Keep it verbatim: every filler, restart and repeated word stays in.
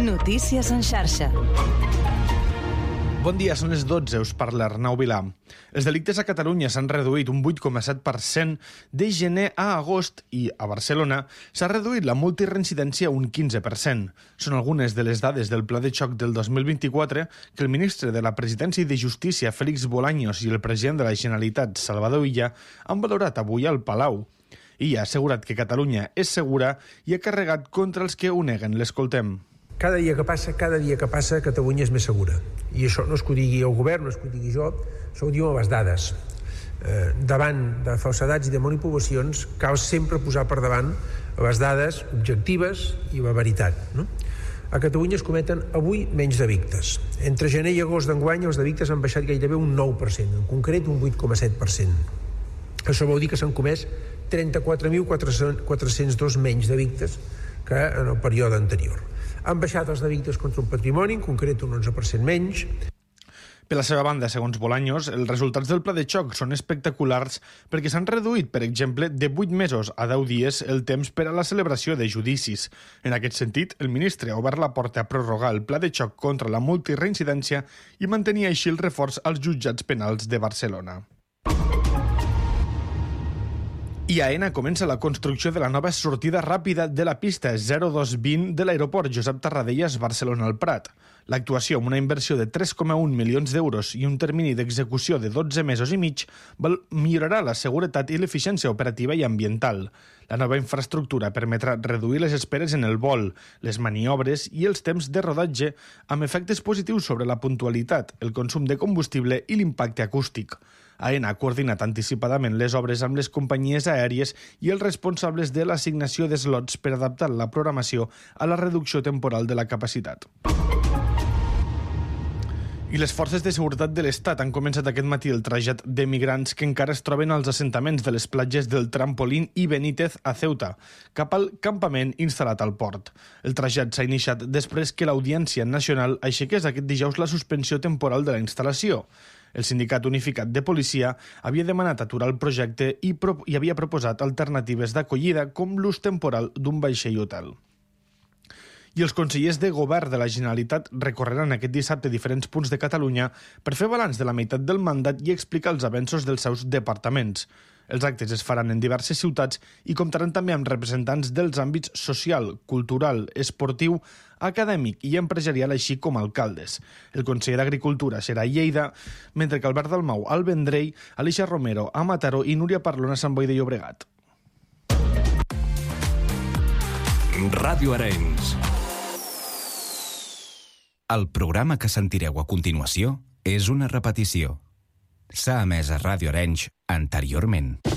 Notícies en xarxa. Bon dia, són les dotze, us parla Arnau Vilà. Els delictes a Catalunya s'han reduït un vuit coma set per cent de gener a agost i a Barcelona s'ha reduït la multireincidència un quinze per cent. Són algunes de les dades del Pla de xoc del dos mil vint-i-quatre que el ministre de la Presidència i de Justícia, Félix Bolaños, i el president de la Generalitat, Salvador Illa, han valorat avui al Palau. Illa ha assegurat que Catalunya és segura i ha carregat contra els que ho neguen. L'escoltem. Cada dia que passa, cada dia que passa, Catalunya és més segura. I això no és que ho digui el govern, no és que ho digui jo, això ho diuen les dades. Eh, davant de falsedats i de manipulacions cal sempre posar per davant les dades objectives i la veritat, no? A Catalunya es cometen avui menys delictes. Entre gener i agost d'enguany els delictes han baixat gairebé un nou per cent, en concret un vuit coma set per cent. Això vol dir que s'han comès trenta-quatre mil quatre-cents dos menys delictes que en el període anterior. Han baixat els delictes contra un patrimoni, en concret un onze per cent menys. Per la seva banda, segons Bolaños, els resultats del pla de xoc són espectaculars perquè s'han reduït, per exemple, de vuit mesos a deu dies el temps per a la celebració de judicis. En aquest sentit, el ministre ha obert la porta a prorrogar el pla de xoc contra la multireincidència i mantenir així el reforç als jutjats penals de Barcelona. I a Aena comença la construcció de la nova sortida ràpida de la pista zero dos vint de l'aeroport Josep Tarradellas Barcelona al Prat. L'actuació, amb una inversió de tres coma un milions d'euros i un termini d'execució de dotze mesos i mig, millorarà la seguretat i l'eficiència operativa i ambiental. La nova infraestructura permetrà reduir les esperes en el vol, les maniobres i els temps de rodatge, amb efectes positius sobre la puntualitat, el consum de combustible i l'impacte acústic. Aena ha coordinat anticipadament les obres amb les companyies aèries i els responsables de l'assignació de slots per adaptar la programació a la reducció temporal de la capacitat. I les forces de seguretat de l'Estat han començat aquest matí el trasllat de migrants que encara es troben als assentaments de les platges del Trampolín i Benítez a Ceuta, cap al campament instal·lat al port. El trasllat s'ha iniciat després que l'Audiència Nacional aixequés aquest dijous la suspensió temporal de la instal·lació. El Sindicat Unificat de Policia havia demanat aturar el projecte i, pro- i havia proposat alternatives d'acollida com l'ús temporal d'un vaixell hotel. I els consellers de govern de la Generalitat recorreran aquest dissabte diferents punts de Catalunya per fer balanç de la meitat del mandat i explicar els avenços dels seus departaments. Els actes es faran en diverses ciutats i comptaran també amb representants dels àmbits social, cultural, esportiu, acadèmic i empresarial, així com alcaldes. El conseller d'Agricultura serà a Lleida, mentre que Albert Dalmau al Vendrell, Alicia Romero a Mataró i Núria Parlon a Sant Boi de Llobregat. Ràdio Arenys. El programa que sentireu a continuació és una repetició. S'ha emès a Ràdio Arenys anteriorment.